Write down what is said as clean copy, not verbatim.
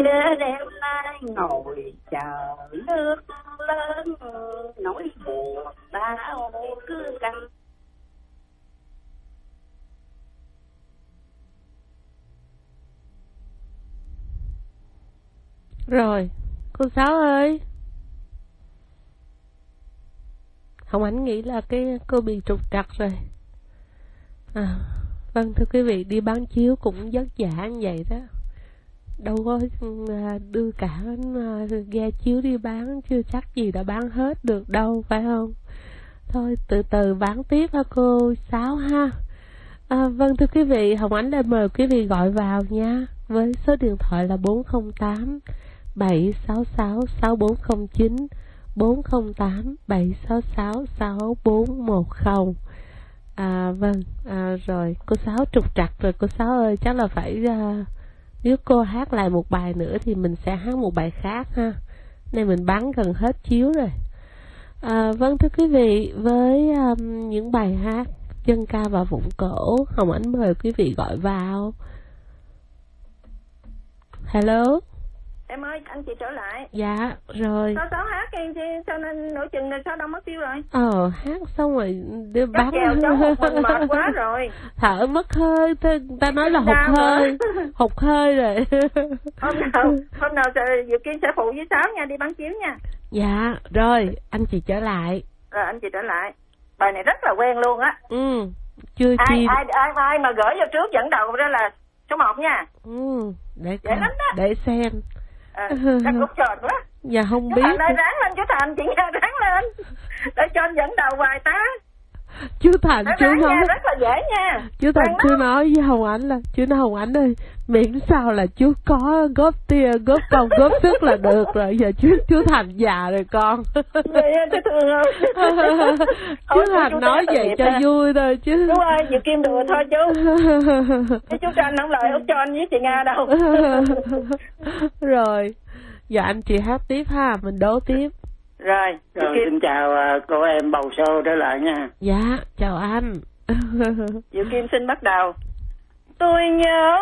đêm nay ngồi chờ nước lớn, nỗi buồn đau cứ canh. Rồi, cô Sáu ơi. Hồng Ánh nghĩ là cô bị trục trặc rồi. Vâng, thưa quý vị, đi bán chiếu cũng vất vả như vậy đó. Đâu có đưa cả ghe chiếu đi bán, chưa chắc gì đã bán hết được đâu, phải không? Thôi, từ từ bán tiếp ha cô Sáu ha. Vâng, thưa quý vị, Hồng Ánh đã mời quý vị gọi vào nha, với số điện thoại là 408 766 6409, 408 766 6410. Vâng, rồi cô Sáu trục trặc rồi cô Sáu ơi, chắc là phải nếu cô hát lại một bài nữa thì mình sẽ hát một bài khác ha. Nên mình bán gần hết chiếu rồi. Vâng, thưa quý vị, với những bài hát dân ca và vọng cổ, Hồng Ánh mời quý vị gọi vào. Hello. Em ơi, anh chị trở lại. Dạ, rồi. Sao hát em chứ, sao nên nửa chừng rồi sao đâu mất tiêu rồi? Hát xong rồi đưa bán. Chèo cháu một mình mệt quá rồi. Thở mất hơi, ta nói là hụt hơi. Hụt hơi rồi. Hôm nào Diệu Kim sẽ phụ với Sáu nha, đi bán chiếu nha. Dạ, rồi, anh chị trở lại. Rồi, anh chị trở lại. Bài này rất là quen luôn á. Chưa chi. Ai mà gửi vô trước dẫn đầu ra là số 1 nha. Dễ lắm đó. Để xem. Chắc cút tròn quá. Dạ không chú biết. Thành ơi, ráng lên chú Thành, chị nha, ráng lên. Để cho anh dẫn đầu vài tá. Chú Thành, chú nói nha, rất là dễ nha. Chú Thành, chú nói với Hồng Ánh là, chú nói Hồng Ánh ơi, miễn sao là chú có góp tiền, góp công, góp sức là được rồi. Giờ chú Thành già rồi con. Chú thương không? Chú Thành nói vậy cho vui thôi chứ. Chú ơi, Diệu Kim đùa thôi chú. Chú Tranh không lời Út cho anh với chị Nga đâu. Rồi, giờ anh chị hát tiếp ha, mình đố tiếp. Rồi, xin chào cô em bầu show trở lại nha. Dạ, chào anh. Diệu Kim xin bắt đầu. Tôi nhớ